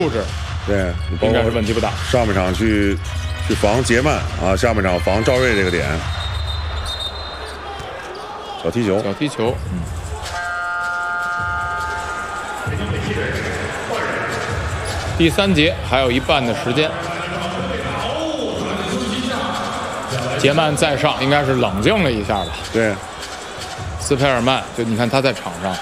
素质， 对， 应该是问题不大。 上半场去防杰曼啊，下半场防赵睿这个点，小踢球， 小踢球，第3节还有一半的时间，杰曼在上，应该是冷静了一下吧？ 对， 斯佩尔曼，就你看他在场上。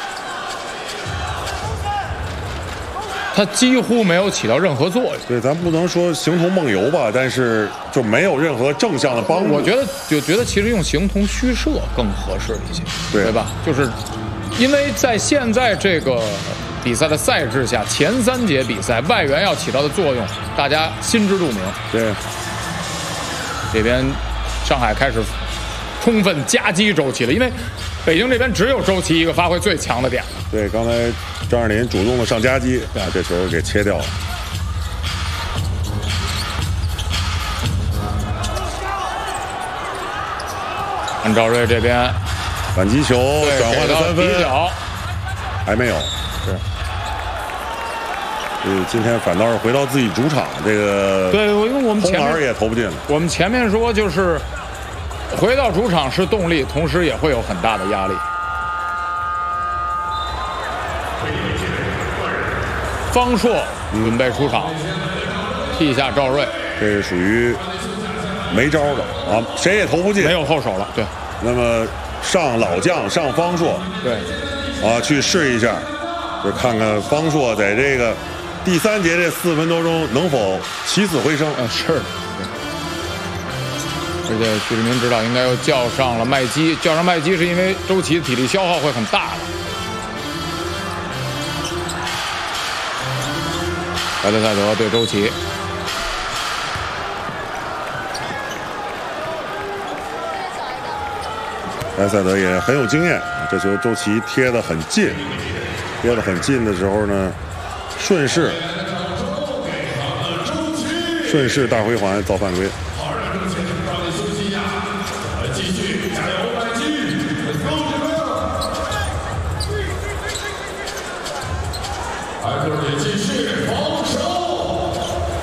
他几乎没有起到任何作用。 对，咱不能说形同梦游吧，但是就没有任何正向的帮助。 我觉得其实用形同虚设更合适一些，对吧？就是因为在现在这个比赛的赛制下，前3节比赛外援要起到的作用，大家心知肚明。 对， 这边上海开始充分夹击周琦了，因为北京这边只有周琦一个发挥最强的点了。 对，刚才张尔林主动的上夹击，把这球给切掉了。 看赵睿这边反击球转换的3分，还没有。 是。 今天反倒是回到自己主场，这个对，因为我们前面也投不进了。 我们前面说就是回到主场是动力，同时也会有很大的压力。方硕准备出场，替一下赵睿， 这是属于没招的啊，谁也投不进， 没有后手了。对， 那么上老将上方硕， 对， 啊，去试一下，就看看方硕在这个第3节这4分多钟能否起死回生。 是。而且许志明指导应该又叫上了麦基，叫上麦基是因为周琦体力消耗会很大的。莱特塞德对周琦， 莱特塞德也很有经验，这球周琦贴得很近，贴得很近的时候呢，顺势大回环造犯规。